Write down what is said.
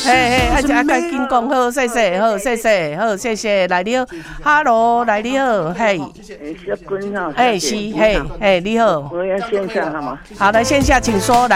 嘿，赶紧讲好，谢谢，好，谢谢，好，谢谢，来你好 ，Hello， 来你好，嘿， 小君哈， 是，嘿，你好， 我要线上好吗？ 好，来线下请说，来。